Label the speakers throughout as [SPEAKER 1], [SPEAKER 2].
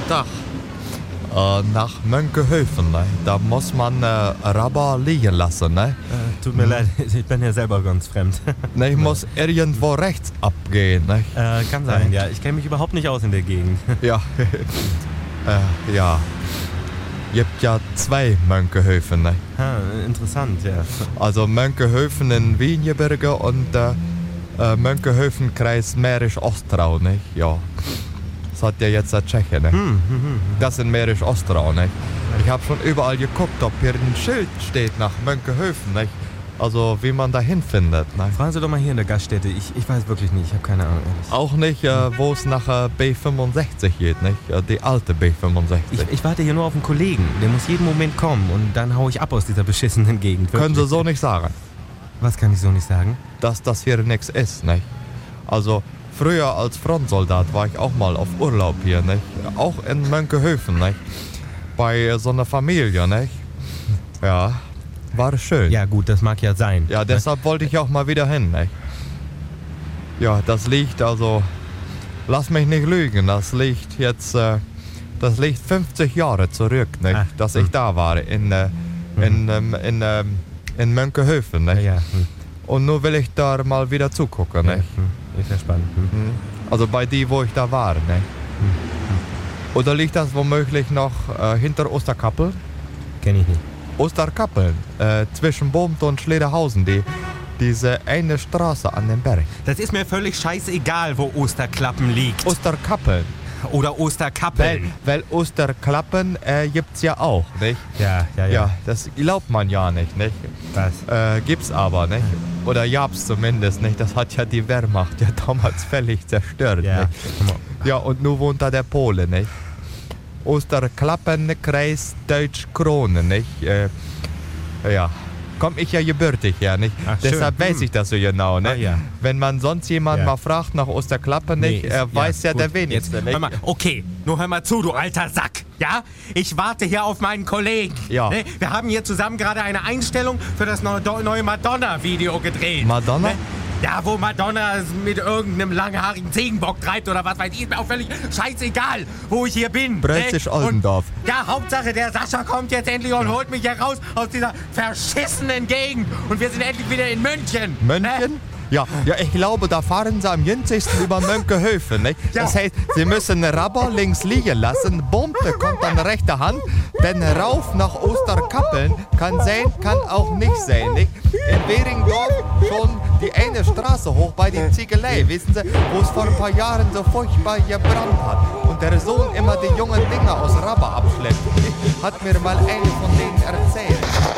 [SPEAKER 1] Tag. Nach Mönkehöfen, ne? Da muss man Rabber liegen lassen, ne?
[SPEAKER 2] Tut mir leid, ich bin ja selber ganz fremd.
[SPEAKER 1] Ne, ich muss irgendwo rechts abgehen, ne?
[SPEAKER 2] Kann sein, ja. Ich kenne mich überhaupt nicht aus in der Gegend.
[SPEAKER 1] Ja, ja. Gibt ja 2 Mönkehöfen, ne?
[SPEAKER 2] Interessant, ja.
[SPEAKER 1] Also Mönkehöfen in Wiengebirge und Mönkehöfen-Kreis Mährisch-Ostrau, ne? Ja. Das hat ja jetzt der Tscheche, ne? Das in Mährisch-Ostrau, ne? Ich habe schon überall geguckt, ob hier ein Schild steht nach Mönkehöfen, ne? Also wie man da hinfindet, ne?
[SPEAKER 2] Fragen Sie doch mal hier in der Gaststätte. Ich weiß wirklich nicht, ich habe keine Ahnung. Ehrlich.
[SPEAKER 1] Auch nicht, wo es nach B65 geht, nicht? Die alte B65.
[SPEAKER 2] Ich warte hier nur auf einen Kollegen. Der muss jeden Moment kommen und dann hau ich ab aus dieser beschissenen Gegend.
[SPEAKER 1] Können Sie so nicht sagen,
[SPEAKER 2] Was kann ich so nicht sagen?
[SPEAKER 1] dass das hier nichts ist, nicht? Also früher als Frontsoldat war ich auch mal auf Urlaub hier, nicht? Auch in Mönkehöfen, nicht? Bei so einer Familie, nicht? Ja, war schön.
[SPEAKER 2] Ja gut, das mag ja sein.
[SPEAKER 1] Ja, deshalb wollte ich auch mal wieder hin, nicht? Ja, das liegt also, lass mich nicht lügen, das liegt jetzt, das liegt 50 Jahre zurück, nicht? Dass ich da war, in Mönkehöfen, nicht?
[SPEAKER 2] Ja.
[SPEAKER 1] Und nun will ich da mal wieder zugucken, nicht?
[SPEAKER 2] Ist ja spannend.
[SPEAKER 1] Also bei die, wo ich da war, ne? Oder liegt das womöglich noch hinter Osterkappel?
[SPEAKER 2] Kenn ich nicht.
[SPEAKER 1] Osterkappeln, zwischen Bomt und Schlederhausen, diese eine Straße an dem Berg.
[SPEAKER 2] Das ist mir völlig scheißegal, wo Osterklappen liegt.
[SPEAKER 1] Osterkappeln.
[SPEAKER 2] Oder Osterkappeln.
[SPEAKER 1] Weil Osterklappen gibt's ja auch, nicht?
[SPEAKER 2] Ja.
[SPEAKER 1] Ja, das glaubt man ja nicht, nicht?
[SPEAKER 2] Was?
[SPEAKER 1] Gibt's aber, nicht? Oder gab's zumindest, nicht? Das hat ja die Wehrmacht ja damals völlig zerstört,
[SPEAKER 2] Ja.
[SPEAKER 1] nicht? Ja, und nun wohnt da der Pole, nicht? Osterklappen, Kreis Deutsch-Krone, nicht? Ja. Komm ich ja gebürtig her, nicht?
[SPEAKER 2] Ach,
[SPEAKER 1] deshalb
[SPEAKER 2] schön.
[SPEAKER 1] weiß ich das so genau, ne?
[SPEAKER 2] Ja.
[SPEAKER 1] Wenn man sonst jemand
[SPEAKER 2] Ja.
[SPEAKER 1] mal fragt nach Osterklappen, nicht? Weiß ja
[SPEAKER 2] gut.
[SPEAKER 1] der wenigste,
[SPEAKER 2] Jetzt,
[SPEAKER 1] nicht?
[SPEAKER 2] hör mal, okay, nur hör mal zu, du alter Sack, ja? Ich warte hier auf meinen Kollegen.
[SPEAKER 1] Ja.
[SPEAKER 2] Ne? Wir haben hier zusammen gerade eine Einstellung für das neue Madonna-Video gedreht.
[SPEAKER 1] Madonna?
[SPEAKER 2] Ne? Ja, wo Madonna es mit irgendeinem langhaarigen Ziegenbock treibt oder was weiß ich, ist mir auch völlig scheißegal, wo ich hier bin.
[SPEAKER 1] Brötzig-Oldendorf.
[SPEAKER 2] Und ja, Hauptsache der Sascha kommt jetzt endlich und holt mich hier raus aus dieser verschissenen Gegend. Und wir sind endlich wieder in München.
[SPEAKER 1] München?
[SPEAKER 2] Ne?
[SPEAKER 1] Ja, ich glaube, da fahren sie am günstigsten über Mönkehöfen, nicht?
[SPEAKER 2] Ja.
[SPEAKER 1] Das heißt, sie müssen Rabber links liegen lassen, Bumpe kommt an rechter Hand, denn rauf nach Osterkappeln kann sein, kann auch nicht sein, nicht? In Währingdorf schon die eine Straße hoch bei der Ziegelei, wissen Sie, wo es vor ein paar Jahren so furchtbar gebrannt hat und der Sohn immer die jungen Dinger aus Rabber abschleppt. Hat mir mal eine von denen erzählt.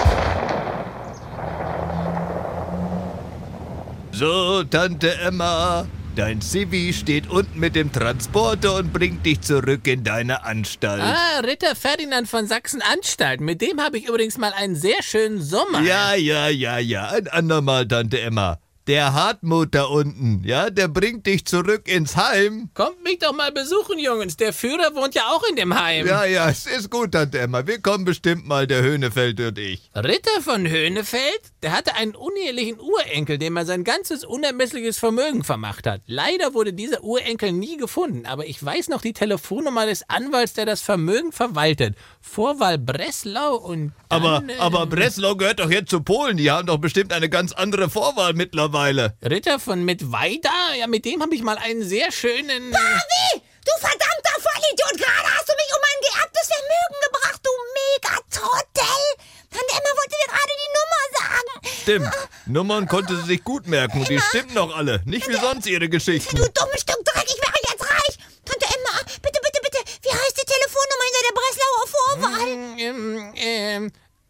[SPEAKER 3] So, Tante Emma, dein Civi steht unten mit dem Transporter und bringt dich zurück in deine Anstalt.
[SPEAKER 4] Ritter Ferdinand von Sachsen-Anstalt. Mit dem habe ich übrigens mal einen sehr schönen Sommer.
[SPEAKER 3] Ja, ein andermal, Tante Emma. Der Hartmut da unten, ja, der bringt dich zurück ins Heim.
[SPEAKER 4] Kommt mich doch mal besuchen, Jungs. Der Führer wohnt ja auch in dem Heim.
[SPEAKER 3] Ja, es ist gut, Tante Emma. Wir kommen bestimmt mal, der Höhnefeld und ich.
[SPEAKER 4] Ritter von Höhnefeld? Der hatte einen unehelichen Urenkel, dem er sein ganzes unermessliches Vermögen vermacht hat. Leider wurde dieser Urenkel nie gefunden, aber ich weiß noch die Telefonnummer des Anwalts, der das Vermögen verwaltet. Vorwahl Breslau und dann,
[SPEAKER 3] Aber Breslau gehört doch jetzt zu Polen. Die haben doch bestimmt eine ganz andere Vorwahl mittlerweile.
[SPEAKER 4] Ritter von Mittweida? Ja, mit dem habe ich mal einen sehr schönen...
[SPEAKER 5] Pavi, du verdammter Vollidiot, gerade hast du mich um mein geerbtes Vermögen gebracht, du Megatrottel. Tante Emma wollte dir gerade die Nummer sagen.
[SPEAKER 3] Stimmt. Nummern konnte sie sich gut merken und die stimmen noch alle. Nicht wie sonst ihre Geschichten.
[SPEAKER 5] Du dummes Stück Dreck, ich wäre jetzt reich. Tante Emma, bitte, wie heißt die Telefonnummer hinter der Breslauer Vorwahl?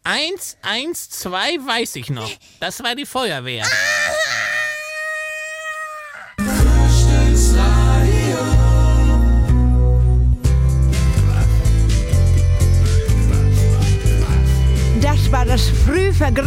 [SPEAKER 4] 112 weiß ich noch. Das war die Feuerwehr.
[SPEAKER 6] Das war das